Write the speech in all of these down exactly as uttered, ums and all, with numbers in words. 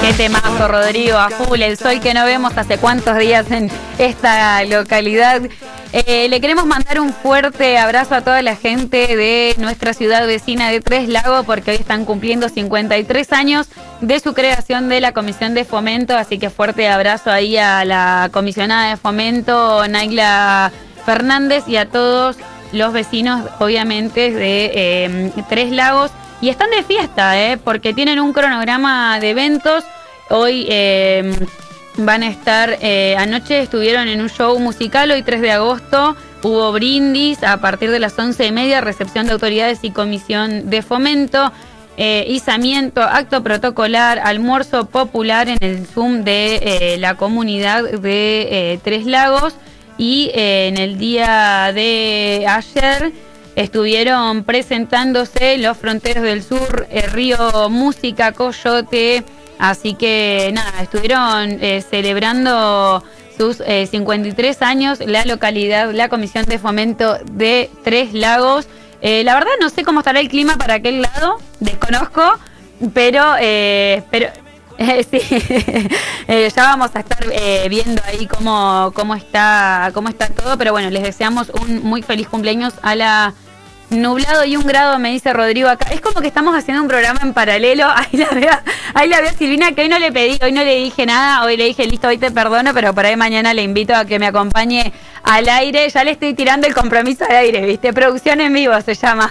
Qué temazo, Rodrigo, a full, el sol que no vemos hace cuántos días en esta localidad. Eh, le queremos mandar un fuerte abrazo a toda la gente de nuestra ciudad vecina de Tres Lagos, porque hoy están cumpliendo cincuenta y tres años de su creación de la Comisión de Fomento, así que fuerte abrazo ahí a la comisionada de Fomento, Naila Fernández, y a todos los vecinos, obviamente, de eh, Tres Lagos. Y están de fiesta, ¿eh? Porque tienen un cronograma de eventos. Hoy eh, van a estar, eh, anoche estuvieron en un show musical, hoy tres de agosto hubo brindis a partir de las once y media, recepción de autoridades y comisión de fomento, eh, izamiento, acto protocolar, almuerzo popular en el Zoom de eh, la comunidad de eh, Tres Lagos. Y eh, en el día de ayer estuvieron presentándose los Fronteros del Sur, eh, Río Música, Coyote, así que nada, estuvieron eh, celebrando sus eh, cincuenta y tres años la localidad, la Comisión de Fomento de Tres Lagos. Eh, la verdad no sé cómo estará el clima para aquel lado, desconozco, pero... Eh, pero Eh, sí, eh, ya vamos a estar eh, viendo ahí cómo, cómo está cómo está todo, pero bueno, les deseamos un muy feliz cumpleaños a la nublado y un grado, me dice Rodrigo acá. Es como que estamos haciendo un programa en paralelo. Ahí la veo, ahí la veo Silvina, que hoy no le pedí, hoy no le dije nada, hoy le dije listo, hoy te perdono, pero por ahí mañana le invito a que me acompañe al aire. Ya le estoy tirando el compromiso de aire, ¿viste? Producción en vivo se llama.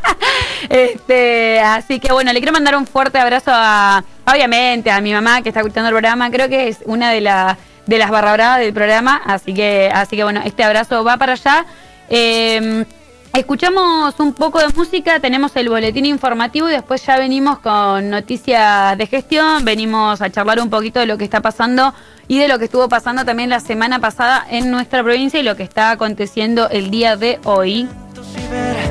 Este, así que bueno, le quiero mandar un fuerte abrazo a, obviamente, a mi mamá que está escuchando el programa. Creo que es una de, la, de las barra bravas del programa, así que, así que bueno, este abrazo va para allá. Eh, escuchamos un poco de música, tenemos el boletín informativo y después ya venimos con noticias de gestión, venimos a charlar un poquito de lo que está pasando y de lo que estuvo pasando también la semana pasada en nuestra provincia y lo que está aconteciendo el día de hoy.